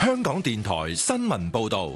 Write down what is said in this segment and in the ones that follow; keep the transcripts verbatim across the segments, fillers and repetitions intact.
香港電台新聞報道。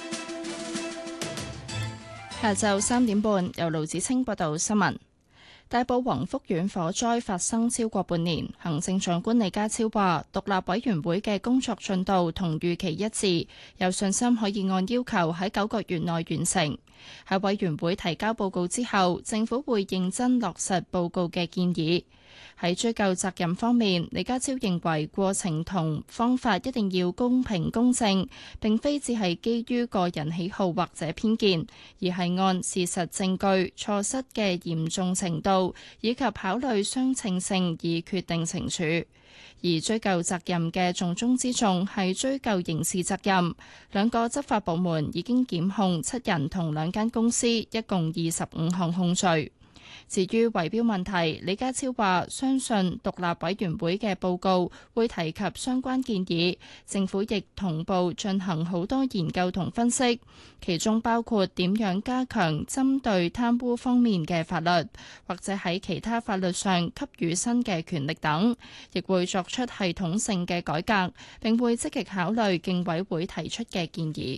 下晝三點半，由盧子清報道新聞。大埔宏福苑火災發生超過半年，行政長官李家超話，獨立委員會嘅工作進度同預期一致，有信心可以按要求喺九個月內完成。喺委員會提交報告之後，政府會認真落實報告嘅建議。喺追究責任方面，李家超認為過程同方法一定要公平公正，並非只係基於個人喜好或者偏見，而係按事實證據、錯失嘅嚴重程度以及考慮相稱性而決定懲處。而追究責任嘅重中之重係追究刑事責任。兩個執法部門已經檢控七人同兩間公司，一共二十五項控罪。至於圍標問題，李家超話相信獨立委員會嘅報告會提及相關建議，政府亦同步進行好多研究同分析，其中包括點樣加強針對貪污方面嘅法律，或者喺其他法律上給予新嘅權力等，亦會作出系統性嘅改革，並會積極考慮競委會提出嘅建議。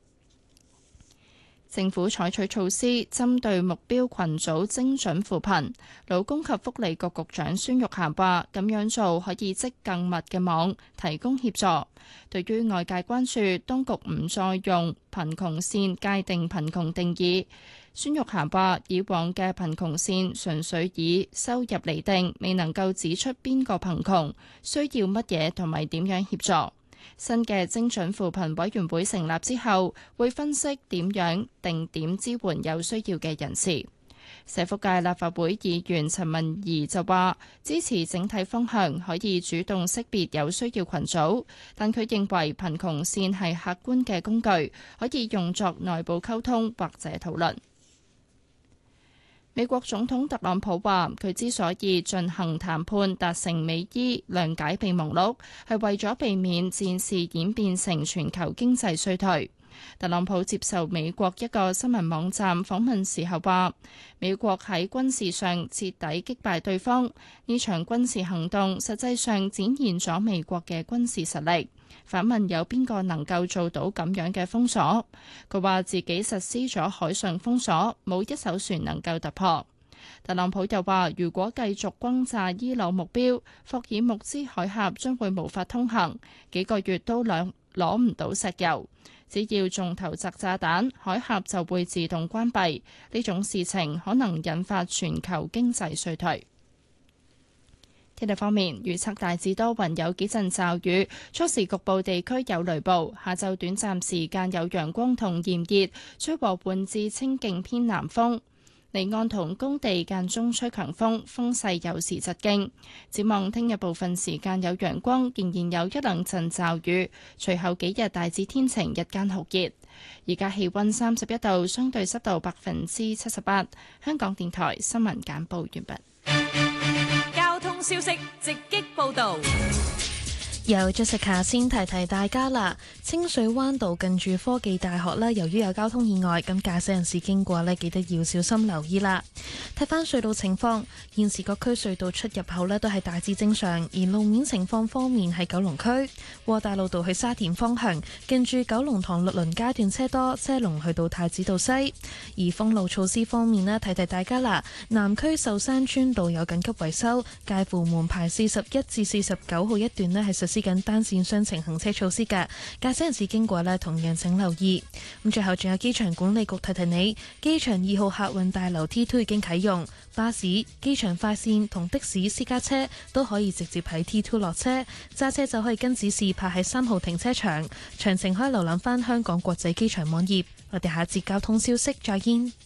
政府採取措施針對目標群組精準扶貧，勞工及福利局局長孫玉菡話：咁樣做可以織更密嘅網，提供協助。對於外界關注當局唔再用貧窮線界定貧窮定義，孫玉菡話：以往嘅貧窮線純粹以收入釐定，未能夠指出邊個貧窮，需要乜嘢同埋點樣協助。新嘅精準扶貧委員會成立之後，會分析點樣定點支援有需要嘅人士。社福界立法會議員陳文儀就話支持整體方向，可以主動識別有需要群組，但佢認為貧窮線係客觀嘅工具，可以用作內部溝通或者討論。美國總統特朗普話：佢之所以進行談判達成美伊諒解備忘錄，係為咗避免戰事演變成全球經濟衰退。特朗普接受美國一個新聞網站訪問時候話：美國喺軍事上徹底擊敗對方，呢場軍事行動實際上展現咗美國嘅軍事實力。反問有邊個能夠做到咁樣嘅封鎖？佢話自己實施咗海上封鎖，冇一艘船能夠突破。特朗普又話，如果繼續轟炸伊朗目標，霍爾木茲海峽將會無法通行，幾個月都兩攞唔到石油。只要中投擲炸彈，海峽就會自動關閉。呢種事情可能引發全球經濟衰退。天氣方面，預測大致多雲，有幾陣驟雨，初時局部地區有雷暴。下晝短暫時間有陽光同炎熱，吹和緩至清勁偏南風。離岸同高地間中吹強風，風勢有時疾勁。展望聽日部分時間有陽光，仍然有一兩陣驟雨。隨後幾日大致天晴，日間酷熱。而家氣溫三十一度，相對濕度百分之七十八。香港電台新聞簡報完畢。 交通消息直擊報道。 由 Jessica 先提提大家啦，清水灣道近住科技大學呢，由於有交通意外，咁駕駛人士經過呢，記得要小心留意啦。睇返隧道情況，現時各區隧道出入口呢都係大致正常，而路面情況方面喺九龍區窩打老道去沙田方向，近住九龍塘律倫街段車多，車龍去到太子道西。而封路措施方面呢，提提大家啦，南區壽山村道有緊急維修，介乎門牌四十一至四十九號一段呢係實施緊單線雙程行車措施嘅，駕駛人士經過呢，同樣請留意。咁最後仲有機場管理局提提你，機場二號客運大樓 T 二 已經啟用，巴士、機場快線同的士私家車都可以直接喺 T 二 落車，揸車就可以跟指示泊喺三號停車場。詳情可以瀏覽翻香港國際機場網頁。我哋下一節交通消息再見。